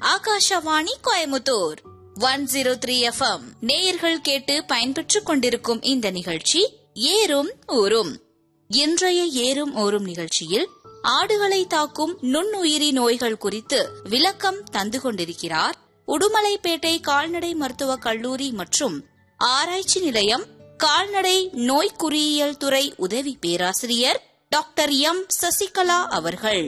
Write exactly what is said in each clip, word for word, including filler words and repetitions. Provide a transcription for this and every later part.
Akashvani Coimbatore one zero three F M நேயர்கள் கேட்டு பயன்பெற்றுக் கொண்டிருக்கும் இந்த நிகழ்ச்சி ஏறும் ஊரும். இன்றைய ஏறும் ஊரும் நிகழ்ச்சியில் ஆடுகளை தாக்கும் நுண்ணுயிரி நோய்கள் குறித்து விளக்கம் தந்து கொண்டிருக்கிறார் உடுமலைப்பேட்டை கால்நடை மருத்துவக் கல்லூரி மற்றும் ஆராய்ச்சி நிலையம் கால்நடை நோய் குறியியல் துறை உதவி பேராசிரியர் டாக்டர் எம் சசிகலா அவர்கள்.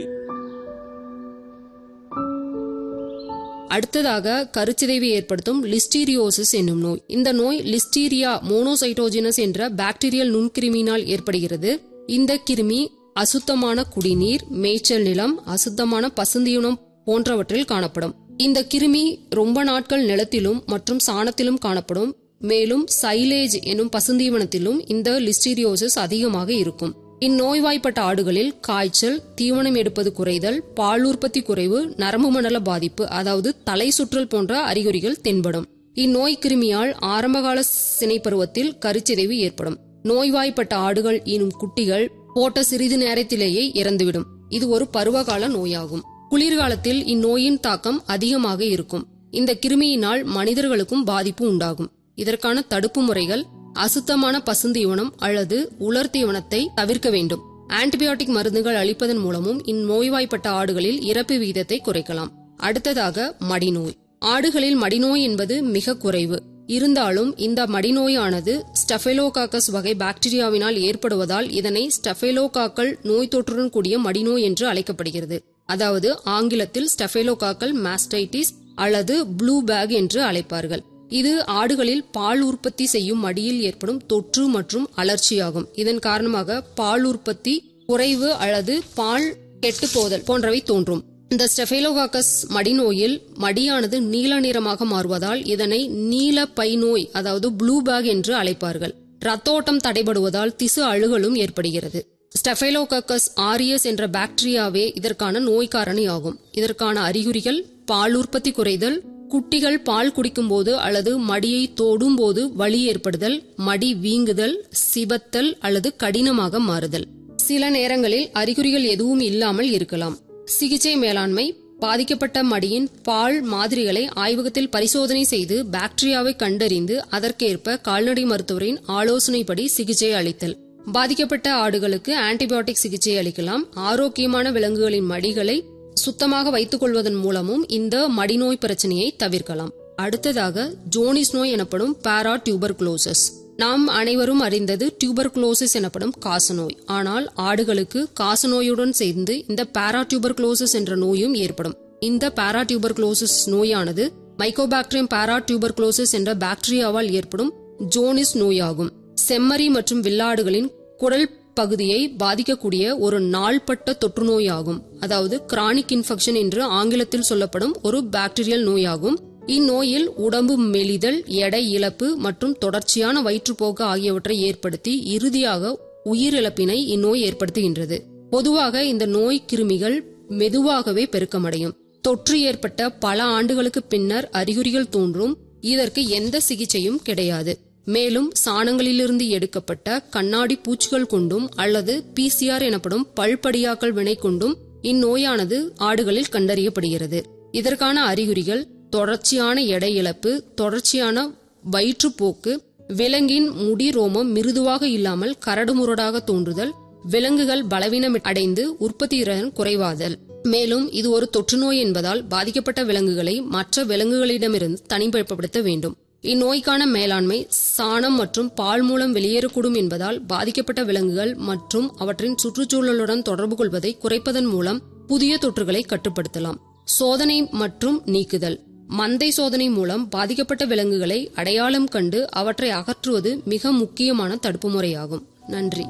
அடுத்ததாக கருச்சிதைவை ஏற்படுத்தும் லிஸ்டீரியோசிஸ் என்னும் நோய். இந்த நோய் லிஸ்டீரியா மோனோசைட்டோஜினஸ் என்ற பாக்டீரியல் நுண்கிருமியினால் ஏற்படுகிறது. இந்த கிருமி அசுத்தமான குடிநீர், மேய்ச்சல் நிலம், அசுத்தமான பசுந்தீவனம் போன்றவற்றில் காணப்படும். இந்த கிருமி ரொம்ப நாட்கள் நிலத்திலும் மற்றும் சாணத்திலும் காணப்படும். மேலும் சைலேஜ் எனும் பசுந்தீவனத்திலும் இந்த லிஸ்டீரியோசிஸ் அதிகமாக இருக்கும். இந்நோய்வாய்ப்பட்ட ஆடுகளில் காய்ச்சல், தீவனம் எடுப்பது குறைதல், பால் உற்பத்தி குறைவு, நரம்பு மண்டல பாதிப்பு அதாவது தலை சுற்றல் போன்ற அறிகுறிகள் தென்படும். இந்நோய் கிருமியால் ஆரம்பகால சினைப்பருவத்தில் கருச்சிதைவு ஏற்படும். நோய்வாய்ப்பட்ட ஆடுகள் ஈனும் குட்டிகள் போட்ட சிறிது நேரத்திலேயே இறந்துவிடும். இது ஒரு பருவகால நோயாகும். குளிர்காலத்தில் இந்நோயின் தாக்கம் அதிகமாக இருக்கும். இந்த கிருமியினால் மனிதர்களுக்கும் பாதிப்பு உண்டாகும். இதற்கான தடுப்பு முறைகள் அசுத்தமான பசுந்தீவனம் அல்லது உலர் தீவனத்தை தவிர்க்க வேண்டும். ஆன்டிபயோட்டிக் மருந்துகள் அளிப்பதன் மூலமும் இந்நோய்வாய்ப்பட்ட ஆடுகளில் இறப்பு விகிதத்தை குறைக்கலாம். அடுத்ததாக மடிநோய். ஆடுகளில் மடிநோய் என்பது மிக குறைவு. இருந்தாலும் இந்த மடிநோயானது ஸ்டெஃபைலோகாக்கஸ் வகை பாக்டீரியாவினால் ஏற்படுவதால் இதனை ஸ்டெஃபைலோகாக்கல் நோய் தொற்றுடன் கூடிய மடிநோய் என்று அழைக்கப்படுகிறது. அதாவது ஆங்கிலத்தில் ஸ்டெஃபைலோகாக்கல் மாஸ்டைட்டிஸ் அல்லது ப்ளூ பேக் என்று அழைப்பார்கள். இது ஆடுகளில் பால் உற்பத்தி செய்யும் மடியில் ஏற்படும் தொற்று மற்றும் அலர்ச்சியாகும். இதன் காரணமாக பால் உற்பத்தி குறைவு அல்லது பால் கெட்டுப்போதல் போன்றவை தோன்றும். இந்த ஸ்டெஃபைலோகாக்கஸ் மடிநோயில் மடியானது நீல நிறமாக மாறுவதால் இதனை நீல பை நோய் அதாவது ப்ளூ பேக் என்று அழைப்பார்கள். ரத்தோட்டம் தடைபடுவதால் திசு அழுகலும் ஏற்படுகிறது. ஸ்டெஃபைலோகாக்கஸ் ஆரியஸ் என்ற பாக்டீரியாவே இதற்கான நோய் காரணி ஆகும். இதற்கான அறிகுறிகள் பால் உற்பத்தி குறைதல், குட்டிகள் பால் குடிக்கும் போது அல்லது மடியை தோடும் போது வலி ஏற்படுதல், மடி வீங்குதல், சிவத்தல் அல்லது கடினமாக மாறுதல். சில நேரங்களில் அறிகுறிகள் எதுவும் இல்லாமல் இருக்கலாம். சிகிச்சை மேலாண்மை: பாதிக்கப்பட்ட மடியின் பால் மாதிரிகளை ஆய்வகத்தில் பரிசோதனை செய்து பாக்டீரியாவை கண்டறிந்து அதற்கேற்ப கால்நடை மருத்துவரின் ஆலோசனைப்படி சிகிச்சை அளித்தல். பாதிக்கப்பட்ட ஆடுகளுக்கு ஆன்டிபயோட்டிக் சிகிச்சை அளிக்கலாம். ஆரோக்கியமான விலங்குகளின் மடிகளை சுத்தமாக வைத்துக் கொள்வதன் மூலமும் இந்த மடிநோய் பிரச்சனையை தவிர்க்கலாம். அடுத்ததாக ஜோனிஸ் நோய் எனப்படும் பாரா டியூபர்குலோசிஸ். நாம் அனைவரும் அறிந்தது டியூபர்குலோசிஸ் எனப்படும் காசநோய். ஆனால் ஆடுகளுக்கு காசநோயுடன் சேர்ந்து இந்த பாரா டியூபர்குலோசிஸ் என்ற நோயும் ஏற்படும். இந்த பாரா டியூபர்குலோசிஸ் நோயானது மைக்கோபாக்டீரியம் பாரா டியூபர்குலோசிஸ் என்ற பாக்டீரியாவால் ஏற்படும் ஜோனிஸ் நோயாகும். செம்மறி மற்றும் வில்லாடுகளின் குடல் பகுதியை பாதிக்கக்கூடிய ஒரு நாள்பட்ட தொற்று நோயாகும். அதாவது கிரானிக் இன்ஃபெக்ஷன் என்று ஆங்கிலத்தில் சொல்லப்படும் ஒரு பாக்டீரியல் நோயாகும். இந்நோயில் உடம்பு மெலிதல், எடை இழப்பு மற்றும் தொடர்ச்சியான வயிற்றுப்போக்கு ஆகியவற்றை ஏற்படுத்தி இறுதியாக உயிரிழப்பினை இந்நோய் ஏற்படுத்துகின்றது. பொதுவாக இந்த நோய் கிருமிகள் மெதுவாகவே பெருக்கமடையும். தொற்று ஏற்பட்ட பல ஆண்டுகளுக்கு பின்னர் அறிகுறிகள் தோன்றும். இதற்கு எந்த சிகிச்சையும் கிடையாது. மேலும் சாணங்களிலிருந்து எடுக்கப்பட்ட கண்ணாடி பூச்சிகள் கொண்டும் அல்லது பிசிஆர் எனப்படும் பல்படியாக்கல் வினை கொண்டும் இந்நோயானது ஆடுகளில் கண்டறியப்படுகிறது. இதற்கான அறிகுறிகள் தொடர்ச்சியான எடை இழப்பு, தொடர்ச்சியான வயிற்றுப்போக்கு, விலங்கின் முடி ரோமம் மிருதுவாக இல்லாமல் கரடுமுரடாக தோன்றுதல், விலங்குகள் பலவீனம் அடைந்து உற்பத்தி திறன் குறைவாதல். மேலும் இது ஒரு தொற்று நோய் என்பதால் பாதிக்கப்பட்ட விலங்குகளை மற்ற விலங்குகளிடமிருந்து தனிமைப்படுத்த வேண்டும். இந்நோய்க்கான மேலாண்மை: சாணம் மற்றும் பால் மூலம் வெளியேறக்கூடும் என்பதால் பாதிக்கப்பட்ட விலங்குகள் மற்றும் அவற்றின் சுற்றுச்சூழலுடன் தொடர்பு கொள்வதை குறைப்பதன் மூலம் புதிய தொற்றுகளை கட்டுப்படுத்தலாம். சோதனை மற்றும் நீக்குதல்: மந்தை சோதனை மூலம் பாதிக்கப்பட்ட விலங்குகளை அடையாளம் கண்டு அவற்றை அகற்றுவது மிக முக்கியமான தடுப்பு முறையாகும். நன்றி.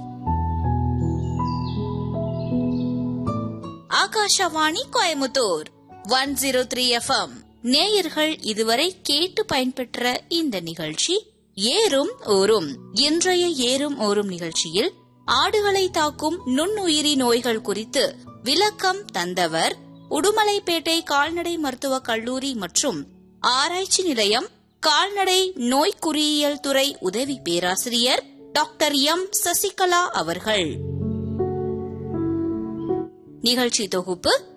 Akashvani Coimbatore one zero three F M நேயர்கள் இதுவரை கேட்டு பயன்பெற்ற இந்த நிகழ்ச்சி ஏறும் ஊரும். இன்றைய ஏறும் ஊரும் நிகழ்ச்சியில் ஆடுகளை தாக்கும் நுண்ணுயிரி நோய்கள் குறித்து விளக்கம் தந்தவர் உடுமலைப்பேட்டை கால்நடை மருத்துவக் கல்லூரி மற்றும் ஆராய்ச்சி நிலையம் கால்நடை நோய் குறியியல் துறை உதவி பேராசிரியர் டாக்டர் எம் சசிகலா அவர்கள். நிகழ்ச்சி தொகுப்பு